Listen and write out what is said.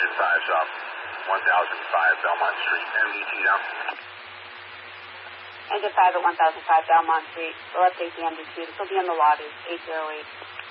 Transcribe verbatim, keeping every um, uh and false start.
Engine five, stop. one thousand five Belmont Street. M D T down. Engine five at one thousand five Belmont Street. We'll update the M D T. This will be in the lobby, eight zero eight.